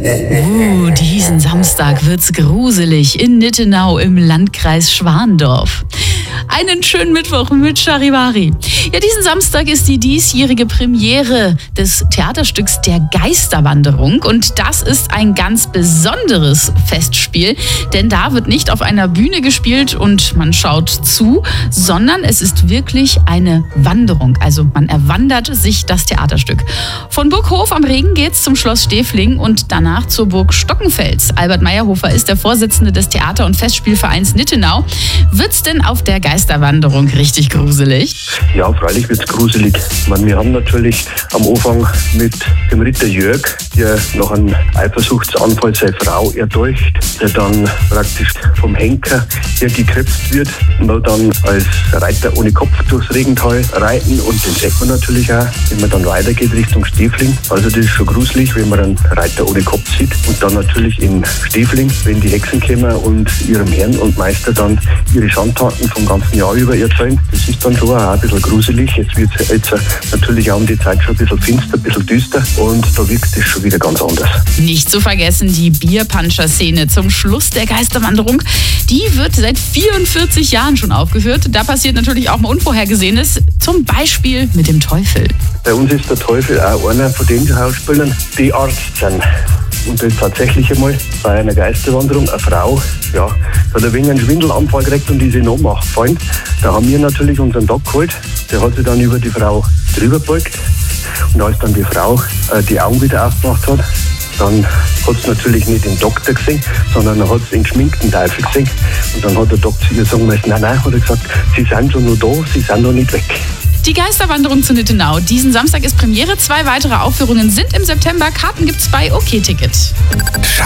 Diesen Samstag wird's gruselig in Nittenau im Landkreis Schwandorf. Einen schönen Mittwoch mit Charivari. Ja, diesen Samstag ist die diesjährige Premiere des Theaterstücks Der Geisterwanderung. Und das ist ein ganz besonderes Festspiel, denn da wird nicht auf einer Bühne gespielt und man schaut zu, sondern es ist wirklich eine Wanderung. Also man erwandert sich das Theaterstück. Von Burg Hof am Regen geht's zum Schloss Stefling und danach zur Burg Stockenfels. Albert Meyerhofer ist der Vorsitzende des Theater- und Festspielvereins Nittenau. Wird's denn auf der Geisterwanderung richtig gruselig? Ja, freilich wird's gruselig. Wir haben natürlich am Anfang mit dem Ritter Jörg, der nach einem Eifersuchtsanfall seine Frau erdolcht, der dann praktisch vom Henker hier geköpft wird und dann als Reiter ohne Kopf durchs Regental reiten, und den sieht man natürlich auch, wenn man dann weitergeht Richtung Stefling. Also das ist schon gruselig, wenn man einen Reiter ohne Kopf sieht. Und dann natürlich in Stefling, wenn die Hexen kommen und ihrem Herrn und Meister dann ihre Schandtaten vom ganzen Jahr über erzählen. Das ist dann schon auch ein bisschen gruselig. Jetzt wird es natürlich auch um die Zeit schon ein bisschen finster, ein bisschen düster, und da wirkt es schon wieder ganz anders. Nicht zu vergessen die Bierpuncher-Szene zum Schluss der Geisterwanderung. Die wird seit 44 Jahren schon aufgeführt. Da passiert natürlich auch mal Unvorhergesehenes, zum Beispiel mit dem Teufel. Bei uns ist der Teufel auch einer von den Schauspielern, die Arzt sind. Und das ist tatsächlich einmal bei einer Geisterwanderung eine Frau, ja, hat ein wenig einen Schwindelanfall gekriegt und ist in Ohnmacht gefallen. Da haben wir natürlich unseren Doc geholt. Der hat sich dann über die Frau drüber gebeugt. Und als dann die Frau die Augen wieder aufgemacht hat, dann hat es natürlich nicht den Doktor gesehen, sondern er hat es den geschminkten Teufel gesehen. Und dann hat der Doktor zu ihr sagen müssen, nein, hat er gesagt, Sie sind schon noch da, Sie sind noch nicht weg. Die Geisterwanderung zu Nittenau. Diesen Samstag ist Premiere. 2 weitere Aufführungen sind im September. Karten gibt's bei OK Ticket.